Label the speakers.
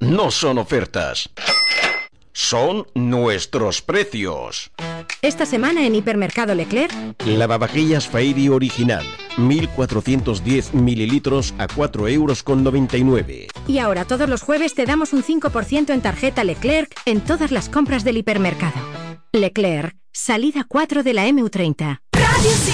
Speaker 1: no son ofertas. Son nuestros precios.
Speaker 2: Esta semana en Hipermercado Leclerc,
Speaker 3: lavavajillas Fairy original, 1410 mililitros a 4,99 €.
Speaker 2: Y ahora todos los jueves te damos un 5% en tarjeta Leclerc en todas las compras del hipermercado. Leclerc, salida 4 de la MU30.
Speaker 4: Radio